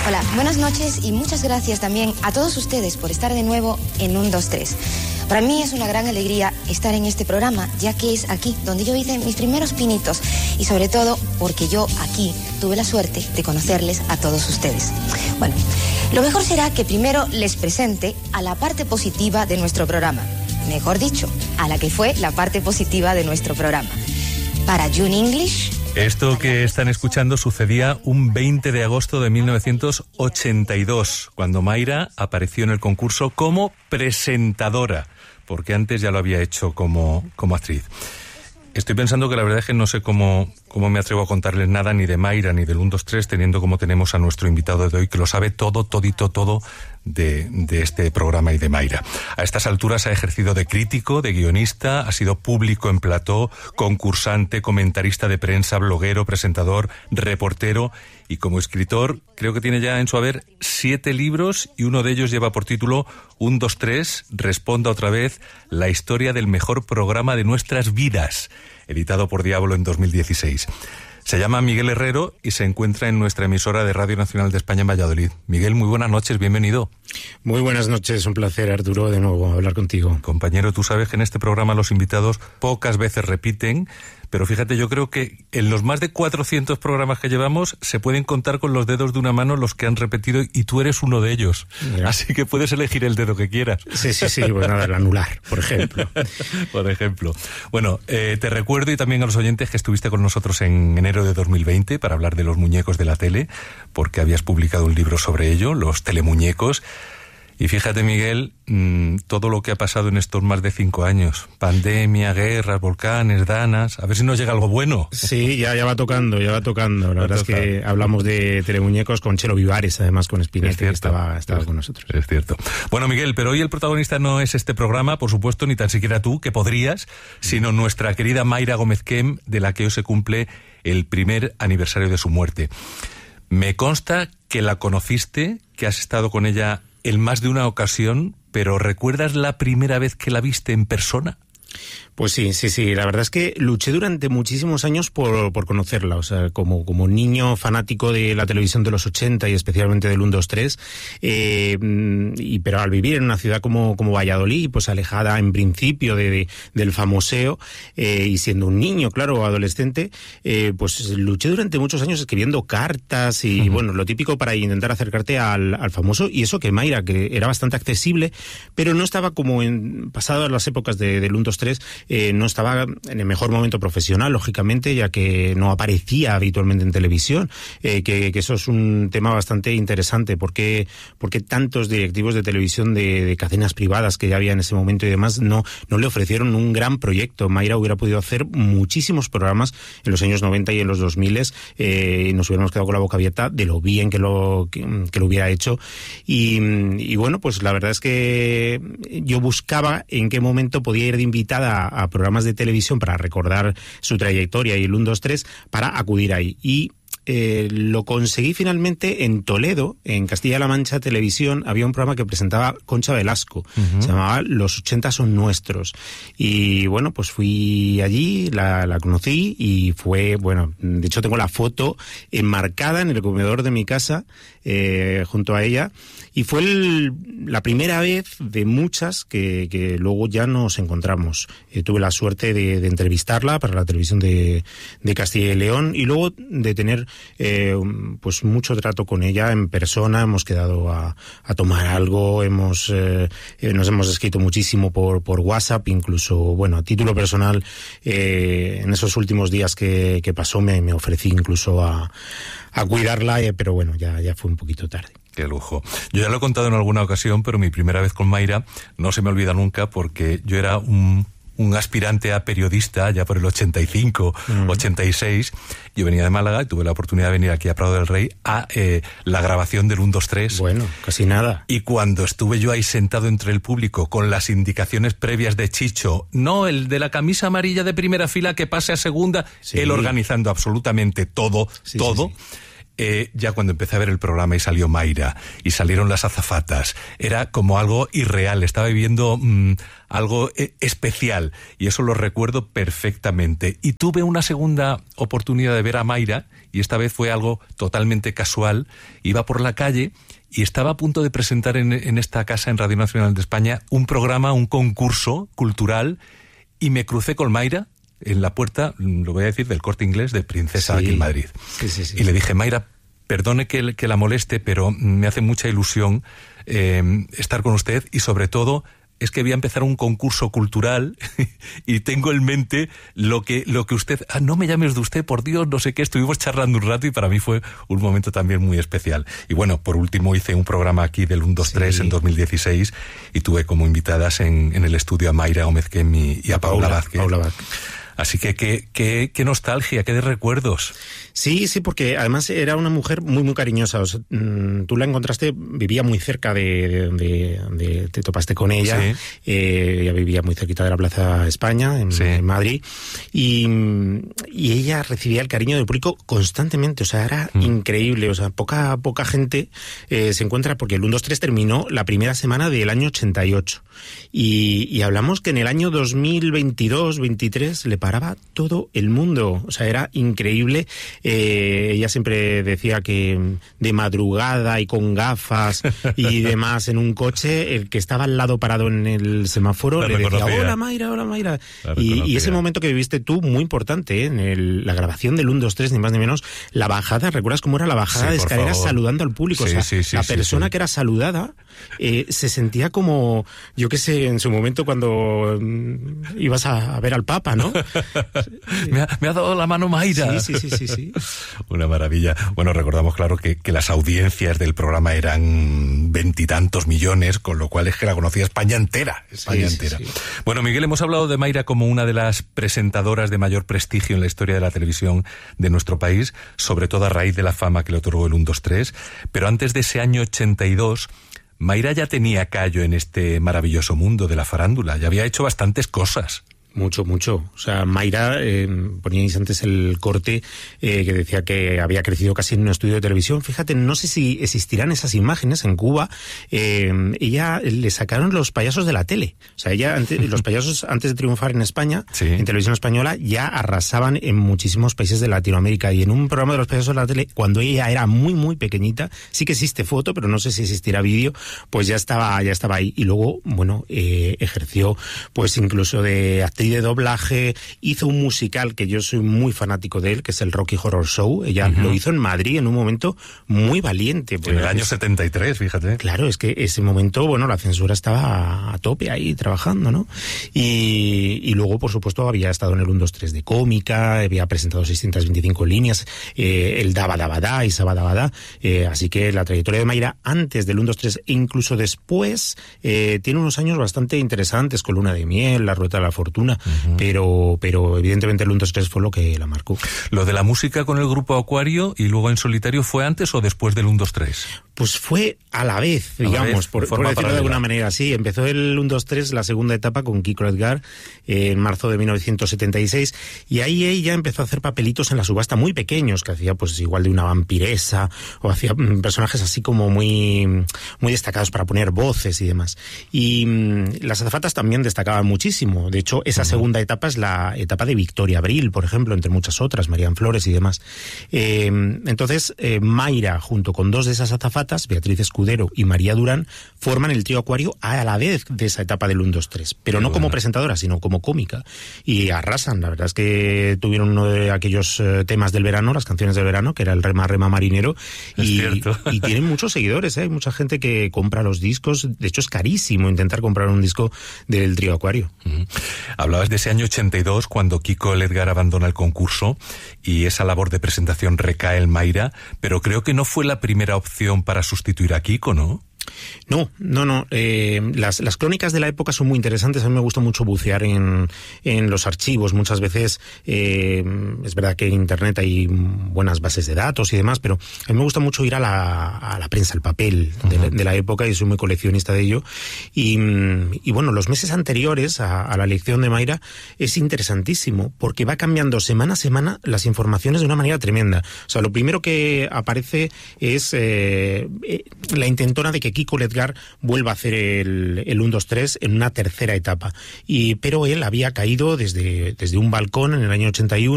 Hola, buenas noches y muchas gracias también a todos ustedes por estar de nuevo en 1, 2, 3. Para mí es una gran alegría estar en este programa, ya que es aquí donde yo hice mis primeros pinitos y sobre todo porque yo aquí tuve la suerte de conocerles a todos ustedes. Bueno, lo mejor será que primero les presente a la parte positiva de nuestro programa. Mejor dicho, a la que fue la parte positiva de nuestro programa. Para June English... Esto que están escuchando sucedía un 20 de agosto de 1982, cuando Mayra apareció en el concurso como presentadora, porque antes ya lo había hecho como actriz. Estoy pensando que la verdad es que no sé cómo me atrevo a contarles nada ni de Mayra ni del 1, 2, 3, teniendo como tenemos a nuestro invitado de hoy, que lo sabe todo de este programa y de Mayra. A estas alturas ha ejercido de crítico, de guionista, ha sido público en plató, concursante, comentarista de prensa, bloguero, presentador, reportero y como escritor creo que tiene ya en su haber 7 libros y uno de ellos lleva por título 1, 2, 3, responda otra vez, la historia del mejor programa de nuestras vidas, editado por Diablo en 2016. Se llama Miguel Herrero y se encuentra en nuestra emisora de Radio Nacional de España en Valladolid. Miguel, muy buenas noches, bienvenido. Muy buenas noches, un placer, Arturo, de nuevo hablar contigo. Compañero, tú sabes que en este programa los invitados pocas veces repiten, pero fíjate, yo creo que en los más de 400 programas que llevamos se pueden contar con los dedos de una mano los que han repetido y tú eres uno de ellos. Mira. Así que puedes elegir el dedo que quieras. Sí, bueno, el anular, por ejemplo. Por ejemplo. Bueno, te recuerdo y también a los oyentes que estuviste con nosotros en enero de 2020 para hablar de los muñecos de la tele, porque habías publicado un libro sobre ello, los telemuñecos. Y fíjate, Miguel, todo lo que ha pasado en estos más de 5 años. Pandemia, guerras, volcanes, danas... A ver si nos llega algo bueno. Sí, ya va tocando. La verdad es que hablamos de telemuñecos con Chelo Vivares, además con Spinetta, que estaba con nosotros. Es cierto. Bueno, Miguel, pero hoy el protagonista no es este programa, por supuesto, ni tan siquiera tú, que podrías, sino nuestra querida Mayra Gómez Kem, de la que hoy se cumple el primer aniversario de su muerte. Me consta que la conociste, que has estado con ella en más de una ocasión, pero ¿recuerdas la primera vez que la viste en persona? Pues sí, la verdad es que luché durante muchísimos años por conocerla, o sea, como niño fanático de la televisión de los 80 y especialmente del 1, 2, 3, pero al vivir en una ciudad como Valladolid, pues alejada en principio del famoseo, y siendo un niño, claro, adolescente, pues luché durante muchos años escribiendo cartas y, bueno, lo típico para intentar acercarte al famoso, y eso que Mayra, que era bastante accesible, pero no estaba como en pasadas las épocas del 1, 2, 3, no estaba en el mejor momento profesional, lógicamente, ya que no aparecía habitualmente en televisión, que eso es un tema bastante interesante, porque tantos directivos de televisión de cadenas privadas que ya había en ese momento y demás no le ofrecieron un gran proyecto. Mayra hubiera podido hacer muchísimos programas en los años 90 y en los 2000, y nos hubiéramos quedado con la boca abierta de lo bien que lo hubiera hecho, y bueno, pues la verdad es que yo buscaba en qué momento podía ir de invitada a programas de televisión para recordar su trayectoria y el 1, 2, 3 para acudir ahí. Y lo conseguí finalmente en Toledo, en Castilla-La Mancha Televisión. Había un programa que presentaba Concha Velasco, se llamaba Los 80 son nuestros, y bueno, pues fui allí, la conocí y fue, bueno, de hecho tengo la foto enmarcada en el comedor de mi casa, junto a ella, y fue la primera vez de muchas que luego ya nos encontramos. Tuve la suerte de entrevistarla para la televisión de Castilla y León, y luego de tener pues mucho trato con ella en persona. Hemos quedado a tomar algo, nos hemos escrito muchísimo por WhatsApp, incluso, bueno, a título personal, en esos últimos días que pasó me ofrecí incluso a cuidarla, pero bueno, ya fue un poquito tarde. Qué lujo. Yo ya lo he contado en alguna ocasión, pero mi primera vez con Mayra no se me olvida nunca, porque yo era un aspirante a periodista ya por el 85, 86. Yo venía de Málaga y tuve la oportunidad de venir aquí a Prado del Rey a la grabación del 1, 2, 3. Bueno, casi nada. Y cuando estuve yo ahí sentado entre el público con las indicaciones previas de Chicho, no, el de la camisa amarilla de primera fila que pase a segunda, sí, él organizando absolutamente todo. Sí. Ya cuando empecé a ver el programa y salió Mayra y salieron las azafatas, era como algo irreal, estaba viviendo algo especial, y eso lo recuerdo perfectamente. Y tuve una segunda oportunidad de ver a Mayra y esta vez fue algo totalmente casual. Iba por la calle y estaba a punto de presentar en esta casa, en Radio Nacional de España, un programa, un concurso cultural, y me crucé con Mayra en la puerta, lo voy a decir, del Corte Inglés de Princesa, aquí en Madrid. Sí. Y le dije: Mayra, perdone que la moleste, pero me hace mucha ilusión estar con usted, y sobre todo es que voy a empezar un concurso cultural y tengo en mente lo que usted... no me llames de usted, por Dios, no sé qué. Estuvimos charlando un rato y para mí fue un momento también muy especial. Y bueno, por último hice un programa aquí del 1, 2, 3 en 2016 y tuve como invitadas en el estudio a Mayra Gómez Kemi y a Paula Vázquez. Así que qué nostalgia, qué de recuerdos. Sí, porque además era una mujer muy, muy cariñosa. O sea, tú la encontraste, vivía muy cerca te topaste con ella. Sí. Ella vivía muy cerquita de la Plaza España, en Madrid. Y ella recibía el cariño del público constantemente. O sea, era increíble. O sea, poca gente se encuentra, porque el 1, 2, 3 terminó la primera semana del año 88. Y hablamos que en el año 2022, 23, le paraba todo el mundo. O sea, era increíble. Ella siempre decía que de madrugada y con gafas y demás en un coche, el que estaba al lado parado en el semáforo le decía: hola Mayra. Y ese momento que viviste tú, muy importante, en la grabación del 1, 2, 3, ni más ni menos, la bajada, ¿recuerdas cómo era la bajada de escaleras saludando al público? Sí, o sea, la persona que era saludada se sentía como, yo qué sé, en su momento cuando ibas a ver al Papa, ¿no? me ha dado la mano Mayra. Sí. Una maravilla. Bueno, recordamos, claro, que las audiencias del programa eran 20 y tantos millones, con lo cual es que la conocía España entera. Sí. Bueno, Miguel, hemos hablado de Mayra como una de las presentadoras de mayor prestigio en la historia de la televisión de nuestro país, sobre todo a raíz de la fama que le otorgó el 1, 2, 3, pero antes de ese año 82... Mayra ya tenía callo en este maravilloso mundo de la farándula, ya había hecho bastantes cosas. Mucho. O sea, Mayra, poníais antes el corte que decía que había crecido casi en un estudio de televisión. Fíjate, no sé si existirán esas imágenes en Cuba. Ella le sacaron los payasos de la tele. O sea, los payasos, antes de triunfar en España, en televisión española, ya arrasaban en muchísimos países de Latinoamérica. Y en un programa de los payasos de la tele, cuando ella era muy, muy pequeñita, sí que existe foto, pero no sé si existirá vídeo, pues ya estaba ahí. Y luego, bueno, ejerció, pues incluso de actriz de doblaje, hizo un musical que yo soy muy fanático de él, que es el Rocky Horror Show. Ella lo hizo en Madrid en un momento muy valiente. En el año 73, fíjate. Claro, es que ese momento, bueno, la censura estaba a tope ahí trabajando, ¿no? Y luego, por supuesto, había estado en el 1, 2, 3 de cómica, había presentado 625 líneas, el Daba Daba Da y Saba Daba Da. Así que la trayectoria de Mayra antes del 1, 2, 3 e incluso después tiene unos años bastante interesantes, con Luna de Miel, La Rueda de la Fortuna. Pero evidentemente el 1, 2, 3 fue lo que la marcó. ¿Lo de la música con el grupo Acuario y luego en solitario fue antes o después del 1, 2, 3? Pues fue a la vez, digamos, por decirlo de alguna manera. Sí, empezó el 1, 2, 3, la segunda etapa con Kiko Edgar, en marzo de 1976, y ahí ella empezó a hacer papelitos en la subasta muy pequeños, que hacía pues igual de una vampiresa, o hacía personajes así como muy, muy destacados para poner voces y demás. Y las azafatas también destacaban muchísimo. De hecho, esa segunda etapa es la etapa de Victoria Abril, por ejemplo, entre muchas otras, Marían Flores y demás. Entonces, Mayra, junto con dos de esas azafatas, Beatriz Escudero y María Durán, forman el trío Acuario a la vez de esa etapa del 1, 2, 3, pero no como presentadora, sino como cómica, y arrasan. La verdad es que tuvieron uno de aquellos temas del verano, las canciones del verano, que era el Rema Rema Marinero, y tienen muchos seguidores, hay mucha gente que compra los discos. De hecho, es carísimo intentar comprar un disco del trío Acuario. Hablabas de ese año 82, cuando Kiko Edgar abandona el concurso y esa labor de presentación recae en Mayra, pero creo que no fue la primera opción para sustituir a Kiko, ¿no? No. Las crónicas de la época son muy interesantes. A mí me gusta mucho bucear en los archivos. Muchas veces es verdad que en internet hay buenas bases de datos y demás, pero a mí me gusta mucho ir a la prensa, al papel de la época, y soy muy coleccionista de ello. Y bueno, los meses anteriores a la elección de Mayra es interesantísimo, porque va cambiando semana a semana las informaciones de una manera tremenda. O sea, lo primero que aparece es la intentona de que Kiko Edgar vuelva a hacer el 1, 2, 3 en una tercera etapa. Pero él había caído desde un balcón en el año 81,